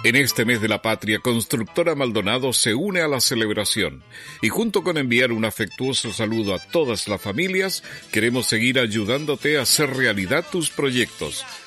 En este mes de la patria, Constructora Maldonado se une a la celebración y junto con enviar un afectuoso saludo a todas las familias, queremos seguir ayudándote a hacer realidad tus proyectos.